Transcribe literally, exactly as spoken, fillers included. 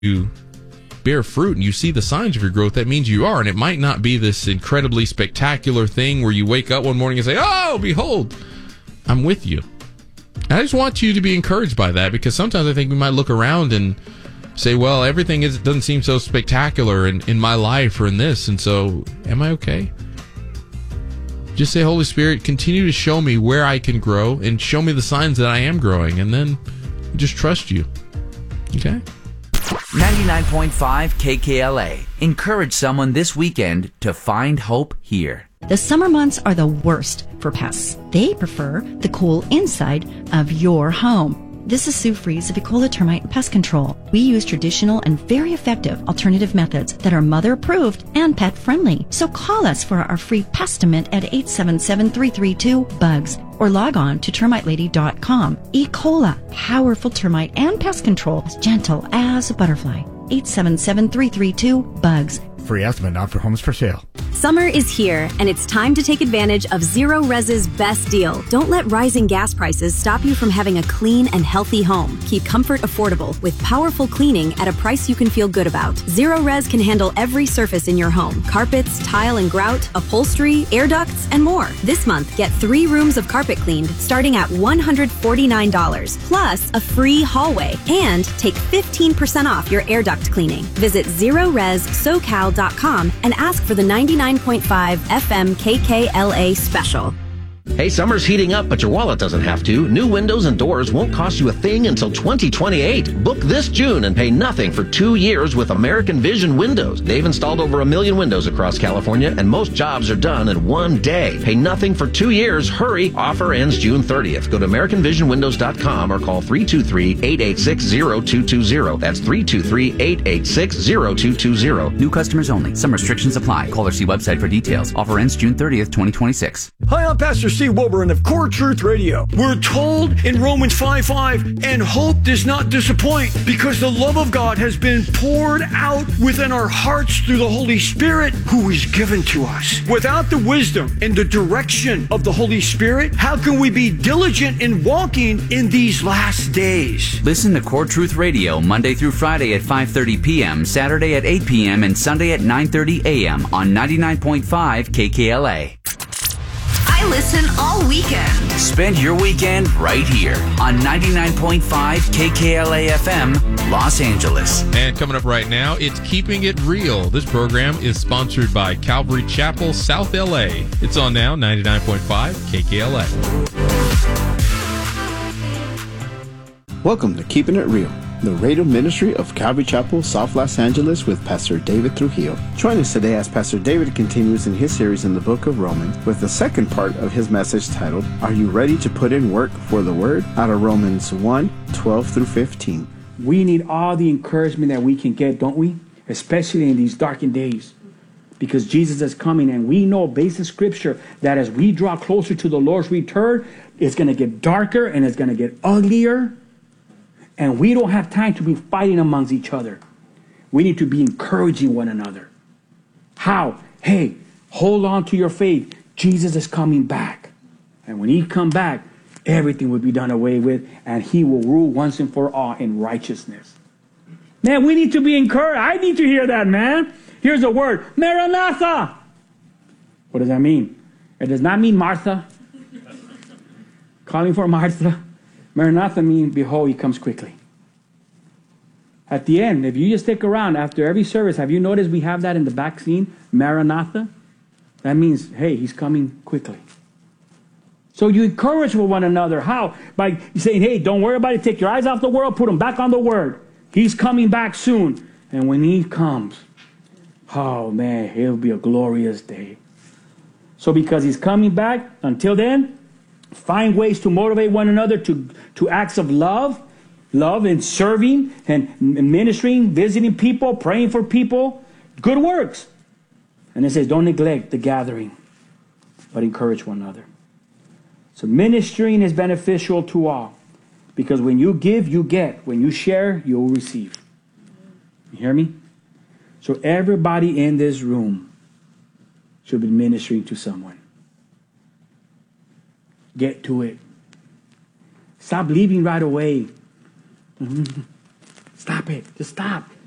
you bear fruit and you see the signs of your growth, that means you are. And it might not be this incredibly spectacular thing where you wake up one morning and say, oh, behold, I'm with you. And I just want you to be encouraged by that, because sometimes I think we might look around and say, well, everything is, doesn't seem so spectacular in, in my life or in this, and so am I okay? Just say, Holy Spirit, continue to show me where I can grow and show me the signs that I am growing, and then just trust you. Okay? ninety-nine point five K K L A. Encourage someone this weekend to find hope here. The summer months are the worst for pests. They prefer the cool inside of your home. This is Sue Fries of Ecola Termite and Pest Control. We use traditional and very effective alternative methods that are mother approved and pet friendly. So call us for our free Pestament at eight seven seven, three three two, bugs or log on to termite lady dot com. Ecola, powerful termite and pest control, as gentle as a butterfly. eight seven seven, three three two, bugs. Free estimate not for homes for sale. Summer is here, and it's time to take advantage of Zero Res's best deal. Don't let rising gas prices stop you from having a clean and healthy home. Keep comfort affordable with powerful cleaning at a price you can feel good about. Zero Res can handle every surface in your home: carpets, tile and grout, upholstery, air ducts, and more. This month, get three rooms of carpet cleaned starting at one hundred forty-nine dollars, plus a free hallway, and take fifteen percent off your air duct cleaning. Visit zero res socal dot com and ask for the ninety-nine point five F M K K L A special. Hey, summer's heating up, but your wallet doesn't have to. New windows and doors won't cost you a thing until twenty twenty-eight. Book this June and pay nothing for two years with American Vision Windows. They've installed over a million windows across California, and most jobs are done in one day. Pay nothing for two years. Hurry. Offer ends June thirtieth. Go to american vision windows dot com or call three two three, eight eight six, zero two two zero. That's three two three, eight eight six, zero two two zero. New customers only. Some restrictions apply. Call or see website for details. Offer ends June thirtieth, twenty twenty-six. Hi, I'm Pastor Steve Wilburn of Core Truth Radio. We're told in Romans five five, and hope does not disappoint, because the love of God has been poured out within our hearts through the Holy Spirit who is given to us. Without the wisdom and the direction of the Holy Spirit, how can we be diligent in walking in these last days? Listen to Core Truth Radio Monday through Friday at five thirty p.m., Saturday at eight p.m., and Sunday at nine thirty a.m. on ninety-nine point five K K L A. I listen all weekend. Spend your weekend right here on ninety-nine point five K K L A F M, Los Angeles. And coming up right now, it's Keeping It Real. This program is sponsored by Calvary Chapel, South L A. It's on now, ninety-nine point five K K L A. Welcome to Keeping It Real, the radio ministry of Calvary Chapel, South Los Angeles, with Pastor David Trujillo. Join us today as Pastor David continues in his series in the book of Romans with the second part of his message titled, Are You Ready to Put in Work for the Word? Out of Romans one, twelve through fifteen. We need all the encouragement that we can get, don't we? Especially in these darkened days. Because Jesus is coming, and we know based on Scripture that as we draw closer to the Lord's return, it's going to get darker and it's going to get uglier. And we don't have time to be fighting amongst each other. We need to be encouraging one another. How? Hey, hold on to your faith. Jesus is coming back. And when he comes back, everything will be done away with, and he will rule once and for all in righteousness. Man, we need to be encouraged. I need to hear that, man. Here's a word, Maranatha. What does that mean? It does not mean Martha. Calling for Martha. Maranatha means, behold, he comes quickly. At the end, if you just stick around after every service, have you noticed we have that in the back scene? Maranatha. That means, hey, he's coming quickly. So you encourage one another. How? By saying, hey, don't worry about it. Take your eyes off the world. Put them back on the Word. He's coming back soon. And when he comes, oh, man, it'll be a glorious day. So because he's coming back, until then, find ways to motivate one another to, to acts of love, love and serving and ministering, visiting people, praying for people, good works. And it says, don't neglect the gathering, but encourage one another. So ministering is beneficial to all, because when you give, you get. When you share, you'll receive. You hear me? So everybody in this room should be ministering to someone. Get to it. Stop leaving right away. Stop it. Just stop.